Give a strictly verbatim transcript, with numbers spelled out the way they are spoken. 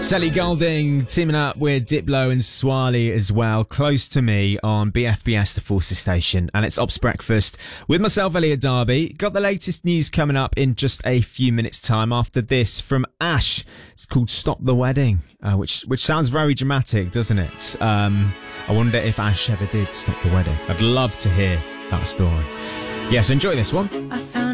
Sally Golding teaming up with Diplo and Swali as well. Close to Me on B F B S, the Forces Station. And it's Ops Breakfast with myself, Elliot Darby. Got the latest news coming up in just a few minutes' time after this from Ash. It's called Stop the Wedding, uh, which which sounds very dramatic, doesn't it? Um, I wonder if Ash ever did stop the wedding. I'd love to hear that story. Yes, enjoy this one. I found